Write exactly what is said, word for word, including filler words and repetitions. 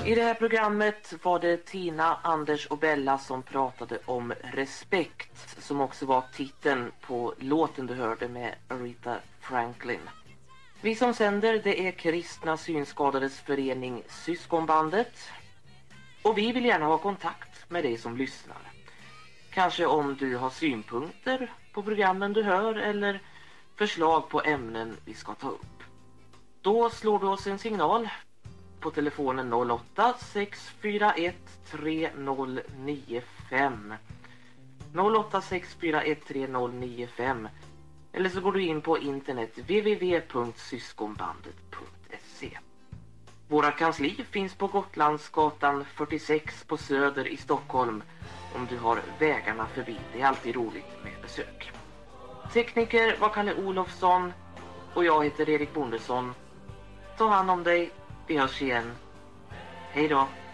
I det här programmet var det Tina, Anders och Bella som pratade om respekt, som också var titeln på låten du hörde med Aretha Franklin. Vi som sänder, det är Kristna Synskadades förening Syskonbandet. Och vi vill gärna ha kontakt med dig som lyssnar. Kanske om du har synpunkter på programmen du hör eller förslag på ämnen vi ska ta upp. Då slår du oss en signal på telefonen noll åtta sex fyra ett tre noll nio fem. noll åtta sex fyra ett tre noll nio fem. Eller så går du in på internet w w w punkt syskonbandet punkt se. Våra kansli finns på Gotlandsgatan fyrtiosex på Söder i Stockholm om du har vägarna förbi. Det är alltid roligt med besök. Tekniker var Kalle Olofsson och jag heter Erik Bondesson. Ta hand om dig, vi hörs igen. Hej då!